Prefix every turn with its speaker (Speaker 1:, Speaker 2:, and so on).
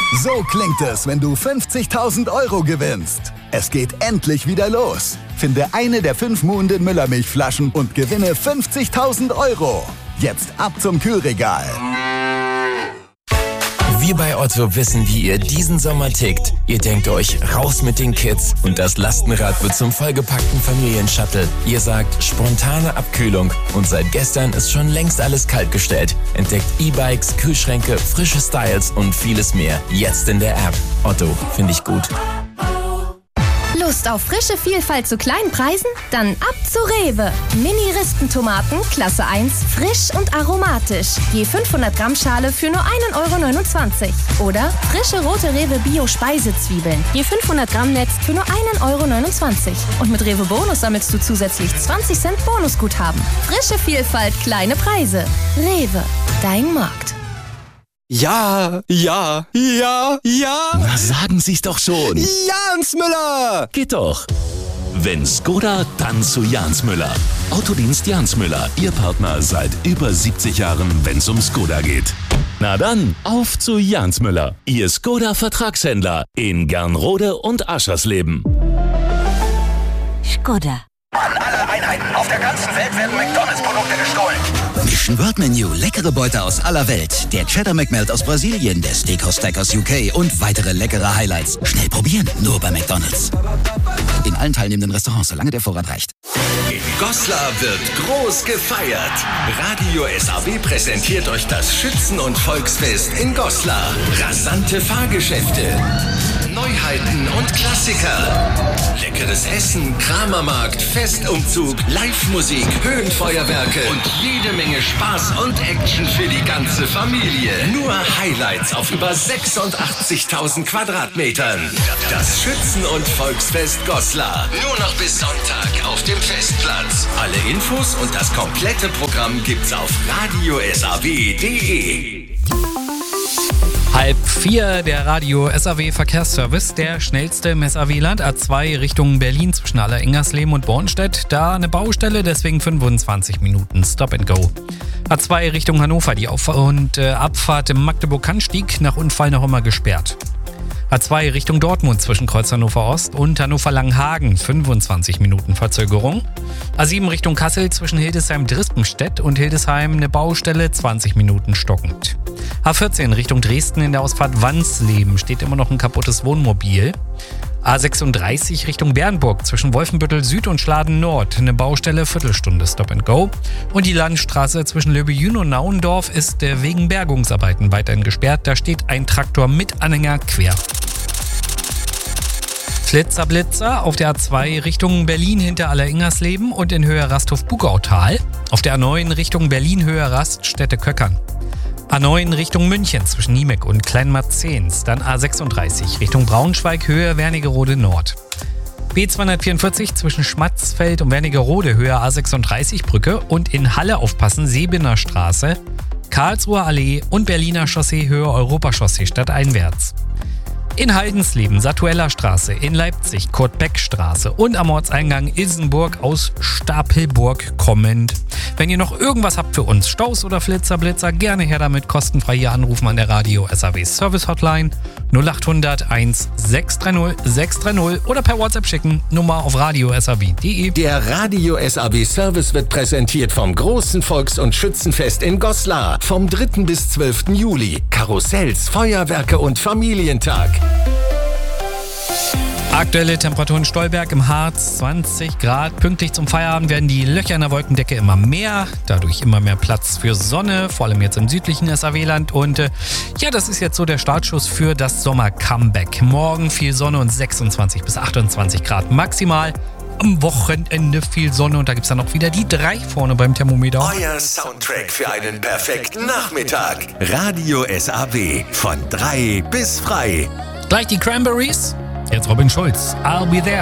Speaker 1: So klingt es, wenn du 50.000 Euro gewinnst. Es geht endlich wieder los. Finde eine der 5 Muhnden Müllermilchflaschen und gewinne 50.000 Euro. Jetzt ab zum Kühlregal.
Speaker 2: Wir bei Otto wissen, wie ihr diesen Sommer tickt. Ihr denkt euch, raus mit den Kids und das Lastenrad wird zum vollgepackten Familienshuttle. Ihr sagt, spontane Abkühlung und seit gestern ist schon längst alles kaltgestellt. Entdeckt E-Bikes, Kühlschränke, frische Styles und vieles mehr. Jetzt in der App. Otto, finde ich gut.
Speaker 3: Lust auf frische Vielfalt zu kleinen Preisen? Dann ab zu Rewe. Mini-Ristentomaten, Klasse 1, frisch und aromatisch. Je 500 Gramm Schale für nur 1,29 €. Oder frische rote Rewe Bio-Speisezwiebeln. Je 500 Gramm Netz für nur 1,29 €. Und mit Rewe Bonus sammelst du zusätzlich 20 Cent Bonusguthaben. Frische Vielfalt, kleine Preise. Rewe, dein Markt.
Speaker 4: Ja.
Speaker 5: Na, sagen Sie's doch schon.
Speaker 4: Jans Müller!
Speaker 5: Geht doch. Wenn Skoda, dann zu Jans Müller. Autodienst Jans Müller, Ihr Partner seit über 70 Jahren, wenn's um Skoda geht. Na dann, auf zu Jans Müller, Ihr Skoda-Vertragshändler in Gernrode und Aschersleben.
Speaker 6: Skoda.
Speaker 7: An alle Einheiten auf der ganzen Welt werden McDonalds-Produkte gestohlen.
Speaker 8: Mission World Menu, leckere Beute aus aller Welt. Der Cheddar McMelt aus Brasilien, der Steakhouse Stack aus UK und weitere leckere Highlights. Schnell probieren, nur bei McDonalds. In allen teilnehmenden Restaurants, solange der Vorrat reicht.
Speaker 9: In Goslar wird groß gefeiert. Radio SAW präsentiert euch das Schützen- und Volksfest in Goslar. Rasante Fahrgeschäfte, Neuheiten und Klassiker. Leckeres Essen, Kramermarkt, Festumzug, Live-Musik, Höhenfeuerwerke und jede Menge Spaß und Action für die ganze Familie. Nur Highlights auf über 86.000 Quadratmetern. Das Schützen- und Volksfest Goslar. Nur noch bis Sonntag auf dem Festplatz. Alle Infos und das komplette Programm gibt's auf radiosaw.de.
Speaker 10: 3:30, der Radio SAW Verkehrsservice, der schnellste im SAW-Land, A2 Richtung Berlin zwischen Allerengersleben und Bornstedt. Da eine Baustelle, deswegen 25 Minuten Stop and Go. A2 Richtung Hannover, die Auf- und Abfahrt im Magdeburg-Kannstieg nach Unfall noch immer gesperrt. A2 Richtung Dortmund zwischen Kreuz Hannover Ost und Hannover Langhagen, 25 Minuten Verzögerung. A7 Richtung Kassel zwischen Hildesheim-Drispenstedt und Hildesheim eine Baustelle, 20 Minuten stockend. A14 Richtung Dresden in der Ausfahrt Wansleben steht immer noch ein kaputtes Wohnmobil. A36 Richtung Bernburg zwischen Wolfenbüttel Süd und Schladen Nord, eine Baustelle, Viertelstunde Stop and Go. Und die Landstraße zwischen Löbejün und Nauendorf ist wegen Bergungsarbeiten weiterhin gesperrt. Da steht ein Traktor mit Anhänger quer. Flitzer auf der A2 Richtung Berlin hinter Allerengersleben und in Höhe Rasthof-Bugautal. Auf der A9 Richtung Berlin Höhe Raststätte-Köckern. A9 Richtung München zwischen Niemek und Kleinmarzens. Dann A36 Richtung Braunschweig Höhe Wernigerode Nord. B244 zwischen Schmatzfeld und Wernigerode Höhe A36 Brücke und in Halle aufpassen Sebener Straße, Karlsruher Allee und Berliner Chaussee Höhe Europachaussee stadteinwärts. In Haldensleben Satueller Straße, in Leipzig Kurt-Beck-Straße und am Ortseingang Ilsenburg aus Stapelburg kommend. Wenn ihr noch irgendwas habt für uns, Staus oder Flitzer, gerne her damit, kostenfrei hier anrufen an der Radio SAW Service Hotline 0800 1630 630 oder per WhatsApp schicken, Nummer auf radiosaw.de.
Speaker 9: Der Radio SAW Service wird präsentiert vom großen Volks- und Schützenfest in Goslar vom 3. bis 12. Juli. Karussells, Feuerwerke und Familientag.
Speaker 10: Aktuelle Temperaturen Stolberg im Harz 20 Grad. Pünktlich zum Feierabend werden die Löcher in der Wolkendecke immer mehr. Dadurch immer mehr Platz für Sonne, vor allem jetzt im südlichen SAW-Land. Und ja, das ist jetzt so der Startschuss für das Sommer-Comeback. Morgen viel Sonne und 26 bis 28 Grad maximal. Am Wochenende viel Sonne und da gibt's dann auch wieder die 3 vorne beim Thermometer.
Speaker 9: Euer Soundtrack für einen perfekten Nachmittag. Radio SAW von 3 bis frei.
Speaker 10: Gleich die Cranberries. Jetzt Robin Schulz. I'll be there.